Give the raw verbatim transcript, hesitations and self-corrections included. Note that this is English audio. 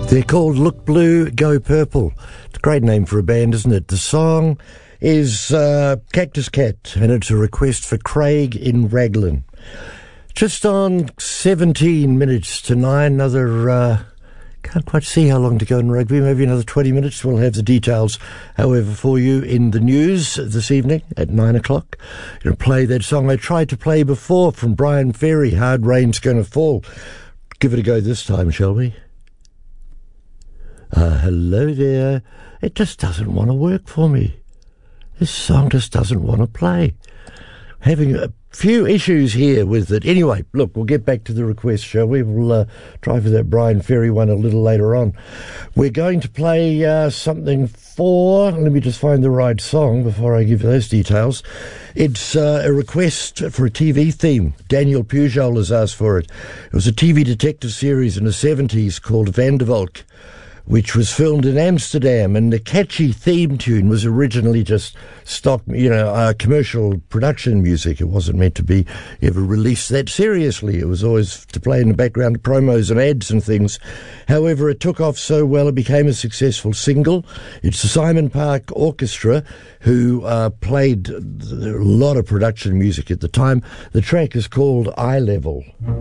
They're called Look Blue, Go Purple. It's a great name for a band, isn't it? The song is uh, Cactus Cat, and it's a request for Craig in Raglan. Just on seventeen minutes to nine, another... Uh, can't quite see how long to go in rugby, maybe another twenty minutes. We'll have the details, however, for you in the news this evening at nine o'clock. You'll play that song I tried to play before from Brian Ferry, Hard Rain's Gonna Fall. Give it a go this time, shall we? Uh, hello there. It just doesn't want to work for me. This song just doesn't want to play. Having a few issues here with it. Anyway, look, we'll get back to the request, shall we? We'll uh, try for that Brian Ferry one a little later on. We're going to play uh, something for... Let me just find the right song before I give you those details. It's uh, a request for a T V theme. Daniel Pujol has asked for it. It was a T V detective series in the seventies called Vandervalk, which was filmed in Amsterdam, and the catchy theme tune was originally just stock, you know, uh, commercial production music. It wasn't meant to be ever released that seriously. It was always to play in the background of promos and ads and things. However, it took off so well, it became a successful single. It's the Simon Park Orchestra who uh, played a lot of production music at the time. The track is called Eye Level.